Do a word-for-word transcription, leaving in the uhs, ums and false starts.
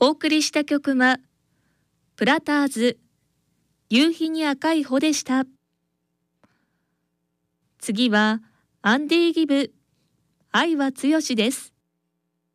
お送りした曲はプラターズ夕日に赤い穂でした。次はアンディ・ギブ愛は強しです。